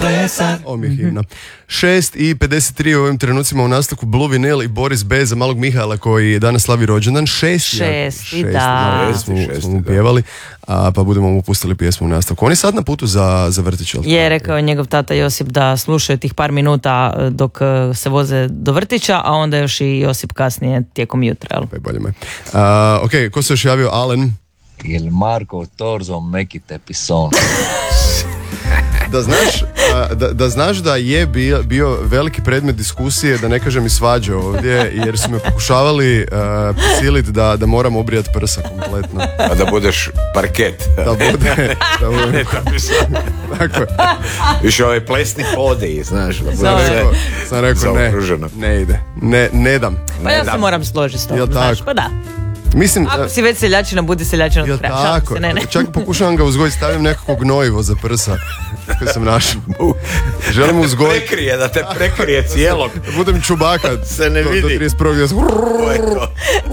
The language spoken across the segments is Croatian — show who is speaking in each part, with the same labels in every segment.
Speaker 1: plesat.
Speaker 2: Ovo mi je himna. 6:53 u ovim trenucima u nastavku Blue Vinyl i Boris B za malog Mihaela koji danas slavi rođendan. Šesti, da. Smo mu pjevali, pa budemo mu pustili pjesmu u nastavku. On je sad na putu za vrtić.
Speaker 1: Je rekao njegov tata Josip da slušaju tih par minuta dok se voze do vrtića, a onda još i Josip kasnije tijekom jutra.
Speaker 2: Bolje me. Ok, ko se još javio? Alen?
Speaker 3: Il Marco Torzo Mekite Pison.
Speaker 2: Da znaš da je bio veliki predmet diskusije, da ne kažem i svađe ovdje, jer su me pokušavali prisiliti da moram obrijati prsa kompletno.
Speaker 4: A da budeš parket.
Speaker 2: Da bude. Tako.
Speaker 4: Više ovaj plesni podij, znaš.
Speaker 2: Sam rekao ne ide. Ne dam.
Speaker 1: Pa ja se moram složiti s tom, znaš, pa da.
Speaker 2: Mislim,
Speaker 1: ako si već seljačina, budi seljačina do kraja.
Speaker 2: Tako, čak pokušavam ga uzgojiti, stavim nekako gnojivo za prsa koje sam našao. Želim uzgojiti.
Speaker 4: Prekrije, da te prekrije cijelog.
Speaker 2: Da budem Čubaka
Speaker 4: se ne vidi.
Speaker 2: Do 31.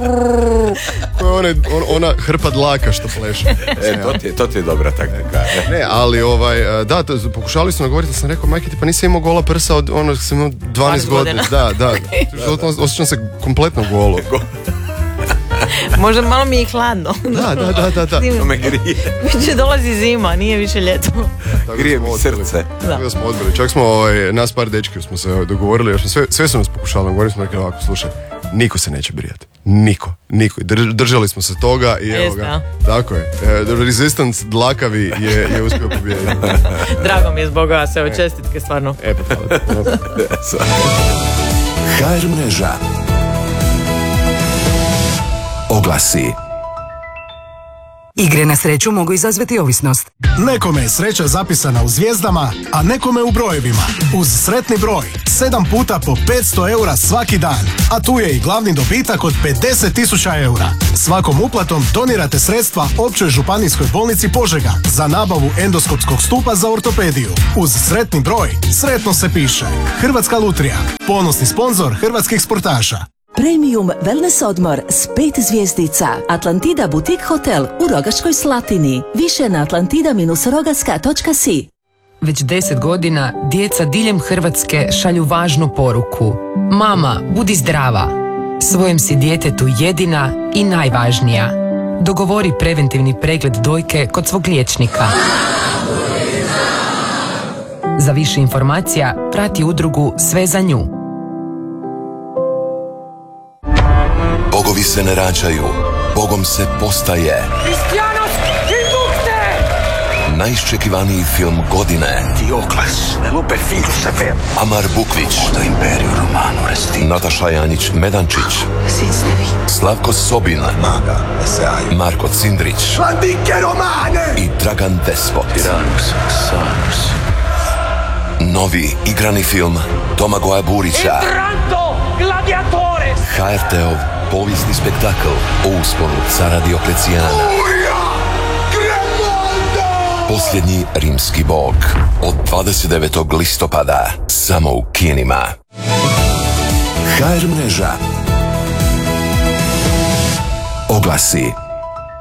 Speaker 2: Ona hrpa dlaka što pleše.
Speaker 4: To ti je dobra taktika.
Speaker 2: Ne, ali da, pokušali su nagovoriti, sam rekao, majke ti pa nisam imao gola prsa od ono sam imao 12 godina. Da. Osjećam se kompletno golo.
Speaker 1: Možda malo mi je hladno.
Speaker 2: Da.
Speaker 4: To me grije.
Speaker 1: Više dolazi zima, nije više ljeto.
Speaker 4: Grije mi srce.
Speaker 2: Tako da smo odbili. Čak smo, nas par dečki smo se dogovorili, još sve su nas pokušali nagovoriti, smo rekli ovako, slušaj, niko se neće brijati. Niko. Držali smo se toga i evo ga. Tako je. Resistance dlakavi je uspio pobijediti.
Speaker 1: Drago mi je zbog vas, evo čestitke stvarno.
Speaker 5: HR mreža. Oglasi.
Speaker 6: Igre na sreću mogu izazvati ovisnost.
Speaker 7: Nekome je sreća zapisana u zvijezdama, a nekome u brojevima. Uz sretni broj, 7 puta po 500 eura svaki dan. A tu je i glavni dobitak od 50.000 eura. Svakom uplatom donirate sredstva Općoj županijskoj bolnici Požega za nabavu endoskopskog stupa za ortopediju. Uz sretni broj, sretno se piše. Hrvatska lutrija, ponosni sponzor hrvatskih sportaša.
Speaker 8: Premium wellness odmor s 5 zvjezdica. Atlantida Boutique Hotel u Rogaškoj Slatini. Više na atlantida-rogaska.si.
Speaker 6: Već 10 godina djeca diljem Hrvatske šalju važnu poruku. Mama, budi zdrava. Svojem si djetetu jedina i najvažnija. Dogovori preventivni pregled dojke kod svog liječnika. Za više informacija prati udrugu Sve za nju.
Speaker 5: Bogovi se ne rađaju, Bogom se postaje. Najiščekivaniji film godine.
Speaker 9: Diokles, lupe figlio saper.
Speaker 5: Amar Bukvić.
Speaker 9: Odo imperio romano resti.
Speaker 5: Nataša Janjić-Medančić. Slavko Sobin.
Speaker 9: Maga, Eseaju.
Speaker 5: Marko Cindrić.
Speaker 9: Vladike romane!
Speaker 5: I Dragan Despot.
Speaker 9: Tiranus, Sanus.
Speaker 5: Novi igrani film Domagoja Burića.
Speaker 9: Entranto, gladiatore!
Speaker 5: HRT-ov povijesni spektakl o usponu cara Dioklecijana. Posljednji rimski bog od 29. listopada samo u kinima. HR mreža. Oglasi.